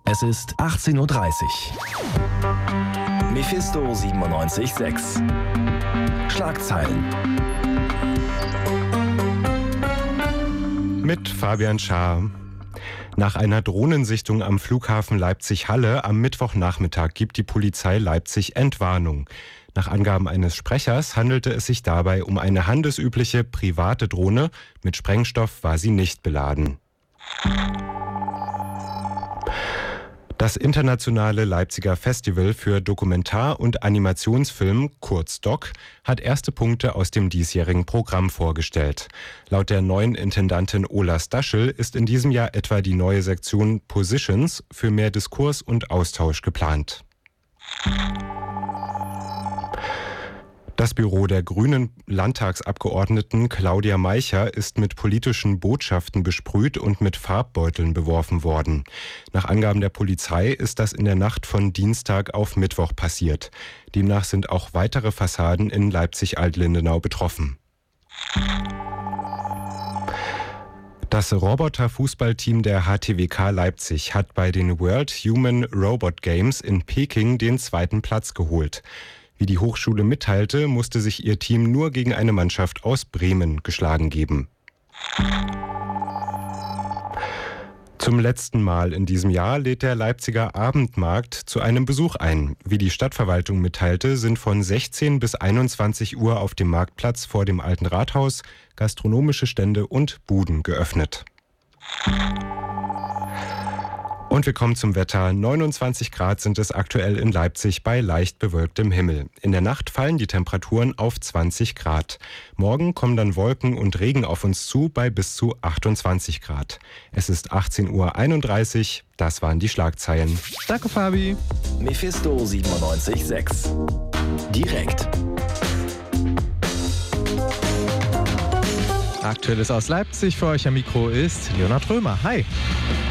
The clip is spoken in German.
Es ist 18:30 Uhr. Mephisto 97.6. Schlagzeilen. Mit Fabian Schaar. Nach einer Drohnensichtung am Flughafen Leipzig-Halle am Mittwochnachmittag gibt die Polizei Leipzig Entwarnung. Nach Angaben eines Sprechers handelte es sich dabei um eine handelsübliche private Drohne. Mit Sprengstoff war sie nicht beladen. Das internationale Leipziger Festival für Dokumentar- und Animationsfilm, kurz DOC, hat erste Punkte aus dem diesjährigen Programm vorgestellt. Laut der neuen Intendantin Ola Staschel ist in diesem Jahr etwa die neue Sektion Positions für mehr Diskurs und Austausch geplant. Das Büro der grünen Landtagsabgeordneten Claudia Meicher ist mit politischen Botschaften besprüht und mit Farbbeuteln beworfen worden. Nach Angaben der Polizei ist das in der Nacht von Dienstag auf Mittwoch passiert. Demnach sind auch weitere Fassaden in Leipzig-Altlindenau betroffen. Das Roboter-Fußballteam der HTWK Leipzig hat bei den World Human Robot Games in Peking den zweiten Platz geholt. Wie die Hochschule mitteilte, musste sich ihr Team nur gegen eine Mannschaft aus Bremen geschlagen geben. Zum letzten Mal in diesem Jahr lädt der Leipziger Abendmarkt zu einem Besuch ein. Wie die Stadtverwaltung mitteilte, sind von 16 bis 21 Uhr auf dem Marktplatz vor dem Alten Rathaus gastronomische Stände und Buden geöffnet. Und wir kommen zum Wetter. 29 Grad sind es aktuell in Leipzig bei leicht bewölktem Himmel. In der Nacht fallen die Temperaturen auf 20 Grad. Morgen kommen dann Wolken und Regen auf uns zu bei bis zu 28 Grad. Es ist 18:31 Uhr. Das waren die Schlagzeilen. Danke, Fabi. Mephisto 97.6. Direkt. Aktuelles aus Leipzig für euch am Mikro ist Leonhard Römer. Hi.